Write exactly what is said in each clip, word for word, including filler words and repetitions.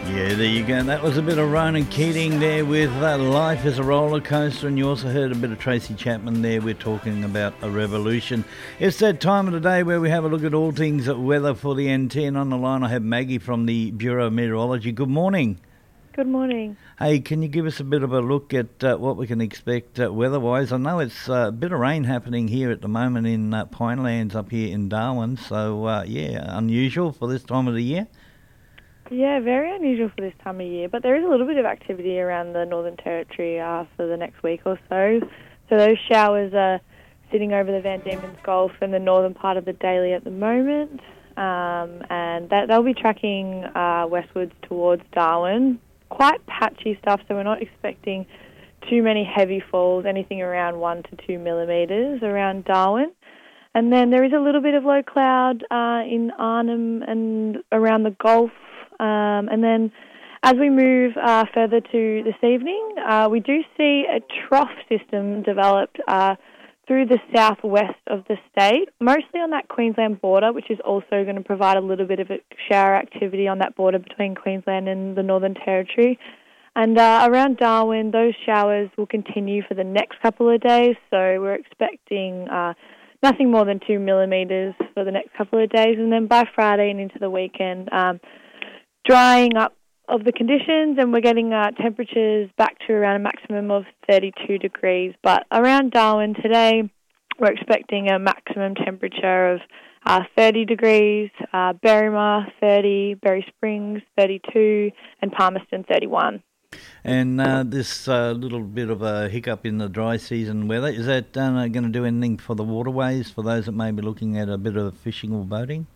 Yeah, there you go. That was a bit of Ronan Keating there with uh, Life is a Roller Coaster, and you also heard a bit of Tracy Chapman there. We're talking about a revolution. It's that time of the day where we have a look at all things weather for the N T, and on the line I have Maggie from the Bureau of Meteorology. Good morning. Good morning. Hey, can you give us a bit of a look at uh, what we can expect uh, weather-wise? I know it's uh, a bit of rain happening here at the moment in uh, Pinelands up here in Darwin, so uh, yeah, unusual for this time of the year. Yeah, very unusual for this time of year, but there is a little bit of activity around the Northern Territory uh, for the next week or so. So those showers are sitting over the Van Diemen's Gulf and the northern part of the Daly at the moment, um, and that, they'll be tracking uh, westwards towards Darwin. Quite patchy stuff, so we're not expecting too many heavy falls, anything around one to two millimetres around Darwin. And then there is a little bit of low cloud uh, in Arnhem and around the Gulf. Um, and then as we move uh, further to this evening, uh, we do see a trough system developed uh, through the southwest of the state, mostly on that Queensland border, which is also going to provide a little bit of a shower activity on that border between Queensland and the Northern Territory. And uh, around Darwin, those showers will continue for the next couple of days, so we're expecting uh, nothing more than two millimetres for the next couple of days, and then by Friday and into the weekend, um, drying up of the conditions, and we're getting uh, temperatures back to around a maximum of thirty-two degrees. But around Darwin today, we're expecting a maximum temperature of uh, thirty degrees, uh, Berrima thirty, Berry Springs thirty-two, and Palmerston thirty-one. And uh, this uh, little bit of a hiccup in the dry season weather, is that uh, going to do anything for the waterways, for those that may be looking at a bit of fishing or boating?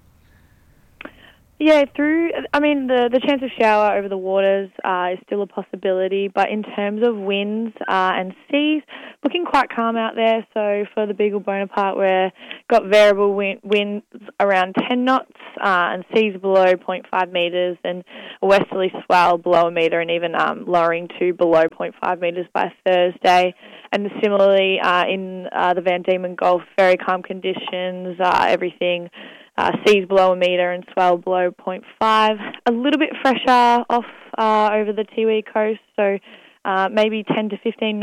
Yeah, through, I mean, the, the chance of shower over the waters uh, is still a possibility, but in terms of winds uh, and seas, looking quite calm out there. So for the Beagle Bonaparte, we've got variable wind, winds around ten knots uh, and seas below zero point five metres, and a westerly swell below a metre, and even um, lowering to below zero point five metres by Thursday. And similarly, uh, in uh, the Van Diemen Gulf, very calm conditions, uh, everything Uh, seas below a metre and swell below zero point five. A little bit fresher off uh, over the Tiwi coast, so uh, maybe ten to fifteen